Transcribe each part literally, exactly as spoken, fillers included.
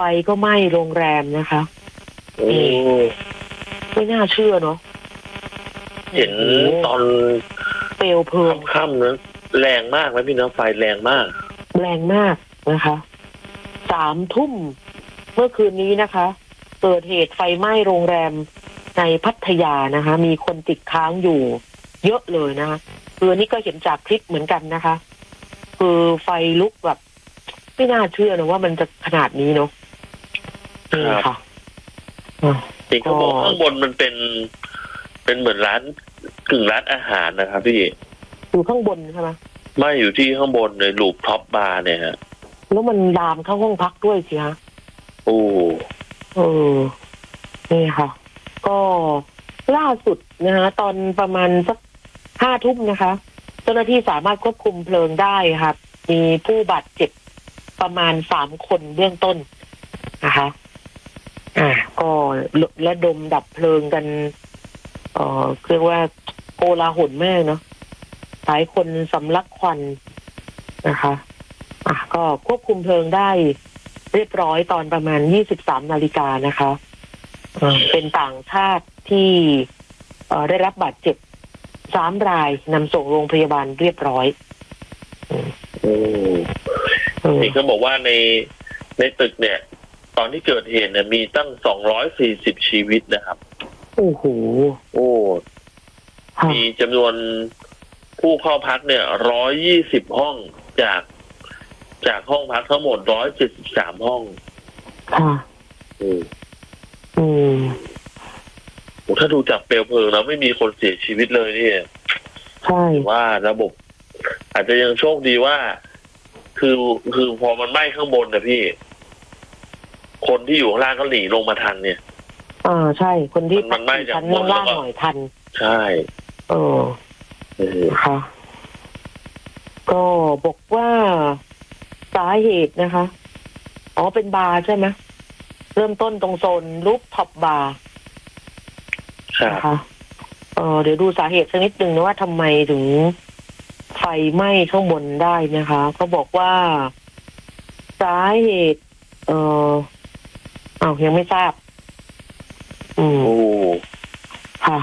ก็ไหม้โรงแรมนะคะโอ้ไม่น่าเชื่อเนาะเห็นตอนเปลวเพลิงค่ำๆนะแรงมากไหมพี่น้องไฟแรงมากแรงมากนะคะสามทุ่มเมื่อคืนนี้นะคะเกิดเหตุไฟไหม้โรงแรมในพัทยานะคะมีคนติดค้างอยู่เยอะเลยนะคะคืออันนี้ก็เห็นจากคลิปเหมือนกันนะคะคือไฟลุกแบบไม่น่าเชื่อนะว่ามันจะขนาดนี้เนาะนี่ค่ะจริงเขาบอกข้างบนมันเป็นเป็นเหมือนร้านกึ่งร้านอาหารนะครับพี่อยู่ข้างบนใช่ไหมไม่อยู่ที่ข้างบนในรูปท็อปบาร์เนี่ยฮะแล้วมันลามเข้าห้องพักด้วยสิฮะโอ้เออนี่ค่ะก็ล่าสุดนะคะตอนประมาณสักห้าทุ่มนะคะเจ้าหน้าที่สามารถควบคุมเพลิงได้ครับมีผู้บาดเจ็บประมาณสามคนเบื้องต้นนะคะอ่าก็ระดมดับเพลิงกันเอ่อเรียกว่าโกลาหลมากเนาะหลายคนสำลักควันนะคะอ่ะก็ควบคุมเพลิงได้เรียบร้อยตอนประมาณยี่สิบสามนาฬิกานะคะเป็นต่างชาติที่ได้รับบาดเจ็บสามรายนำส่งโรงพยาบาลเรียบร้อยโอ้เห็นเขาบอกว่าในในตึกเนี่ยตอนที่เกิดเหตุเนี่ยมีตั้งสองร้อยสี่สิบชีวิตนะครับโอ้โหโอ้มีจำนวนผู้เข้าพักเนี่ยร้อยยี่สิบห้องจากจากห้องพักทั้งหมดร้อยเจ็ดสิบสามห้องค่ะอืมอืมโอ้ถ้าดูจากเปลวเพลิงแล้วไม่มีคนเสียชีวิตเลยนี่ใช่ว่าระบบอาจจะยังโชคดีว่าคือคือพอมันไหม้ข้างบนนะพี่คนที่อยู่ข้างล่างก็หนีลงมาทันเนี่ยอ่าใช่คนที่มันไหม้จากชั้นล่างหน่อยทันใช่เออค่ะก็บอกว่าสาเหตุนะคะอ๋อเป็นบาร์ใช่ไหมเริ่มต้นตรงโซนรูฟท็อปบาร์นะคะเออเดี๋ยวดูสาเหตุสักนิดนึงนะว่าทำไมถึงไฟไหม้ข้างบนได้นะคะเขาบอกว่าสาเหตุเอออ้าวยังไม่ทราบอืมโอ้ค่ะ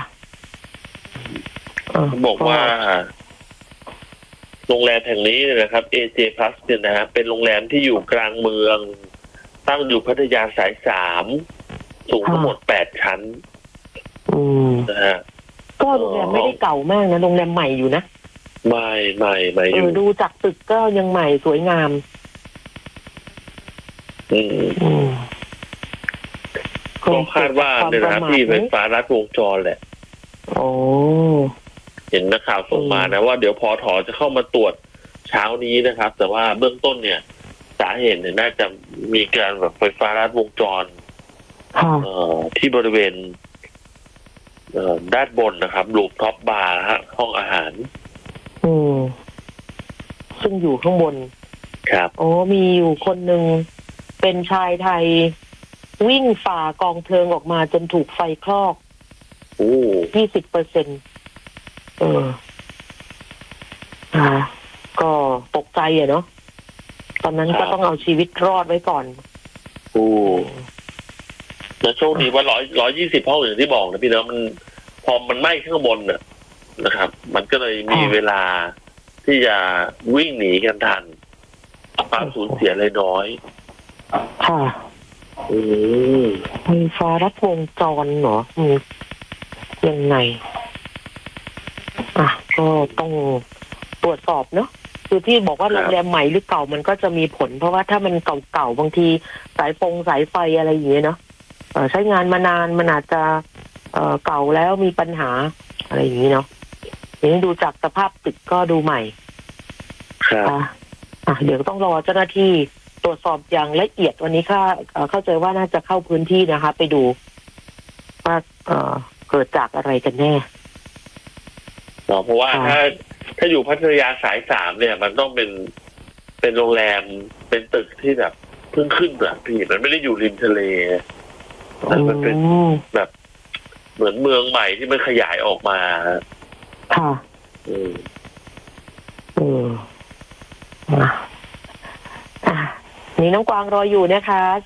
บอกว่าโรงแรมแห่งนี้นะครับ เอ เจ Plus เนี่ยนะฮะเป็นโรงแรมที่อยู่กลางเมืองตั้งอยู่พัทยาสายสามสูงทั้งหมดแปดชั้นนะฮะก็โรงแรมไม่ได้เก่ามากนะโรงแรมใหม่อยู่นะใหม่ใหม่ใหม่อยู่ดูจากตึกก็ยังใหม่สวยงามอืมก็คาดว่าในร้านที่ไฟฟ้ารัดวงจรแหละโอ้เห็นนักข่าวส่งมานะว่าเดี๋ยวพอถอจะเข้ามาตรวจเช้านี้นะครับแต่ว่าเบื้องต้นเนี่ยสาเหตุเนี่ยน่าจะมีการแบบไฟฟ้ารัดวงจรที่บริเวณด้านบนนะครับรูฟท็อปบาร์ฮะห้องอาหารอืมซึ่งอยู่ข้างบนครับอ๋อมีอยู่คนหนึ่งเป็นชายไทยวิ่งฝ่ากองเพลิงออกมาจนถูกไฟคลอกโอ้ยี่สิบเปอร์เซ็นต์เอออ่าก็ตกใจอ่ะเนาะตอนนั้นก็ต้องเอาชีวิตรอดไว้ก่อนโอ้แล้วโชคดีว่าร้อยร้อยยี่สิบห้องอย่างที่บอกนะพี่เนาะมันพอมันไหม้ข้างบนน่ะนะครับมันก็เลยมีเวลาที่จะวิ่งหนีกันทันความสูญเสียเลยน้อยค่ะอืมไฟฟ้ารัดวงจรเหรออืมยังไงอ่ะก็ต้องตรวจสอบเนาะคือที่บอกว่าโรงแรมใหม่หรือเก่ามันก็จะมีผลเพราะว่าถ้ามันเก่าๆบางทีสายฟงสายไฟอะไรอย่างเงี้ยเนาะใช้งานมานานมันอาจจะเอ่อเก่าแล้วมีปัญหาอะไรอย่างนี้เนาะอย่างนี้ดูจากสภาพตึกก็ดูใหม่ครับอ่ะเดี๋ยวต้องรอเจ้าหน้าที่ตรวจสอบอย่างละเอียดวันนี้ค่ะเข้าใจว่าน่าจะเข้าพื้นที่นะคะไปดูว่าเอ่อเกิดจากอะไรกันแน่เพราะว่าถ้าถ้าอยู่พัทยาสายสามเนี่ยมันต้องเป็นเป็นโรงแรมเป็นตึกที่แบบเพิ่งขึ้นแบบพี่มันไม่ได้อยู่ริมทะเลมันเป็นแบบเหมือนเมืองใหม่ที่มันขยายออกมาค่ะอืมอืมอ่ะนี่น้องกวางรออยู่นะคะ